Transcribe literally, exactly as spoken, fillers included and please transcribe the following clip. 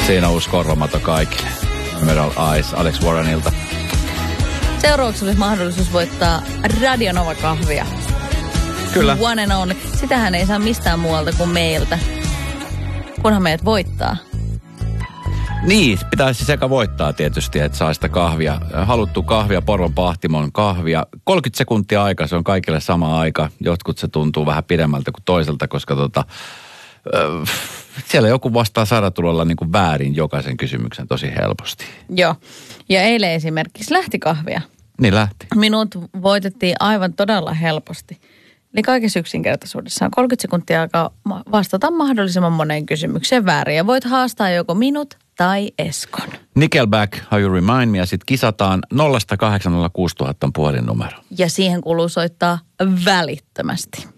Siinä uusi korvamato kaikille. Emerald Eyes Alex Warrenilta. Seuraavaksi olisi mahdollisuus voittaa Radionova-kahvia. Kyllä. One and only. Sitähän ei saa mistään muualta kuin meiltä, kunhan meidät voittaa. Niin, pitäisi sekä voittaa tietysti, että saa sitä kahvia. Haluttu kahvia, Porvon Pahtimon kahvia. kolmekymmentä sekuntia aika, se on kaikille sama aika. Jotkut se tuntuu vähän pidemmältä kuin toiselta, koska tota, äh, siellä joku vastaa saratulolla niin kuin väärin jokaisen kysymyksen tosi helposti. Joo, ja eilen esimerkiksi lähti kahvia. Niin lähti. Minut voitettiin aivan todella helposti. Eli kaikessa yksinkertaisuudessaan kolmekymmentä sekuntia aikaa vastata mahdollisimman moneen kysymykseen väärin. Ja voit haastaa joko minut tai Eskon. Nickelback, How You Remind Me, ja sitten kisataan nolla kahdeksan nolla kuusi tuhatta puhelinnumero. Ja siihen kuuluu soittaa välittömästi.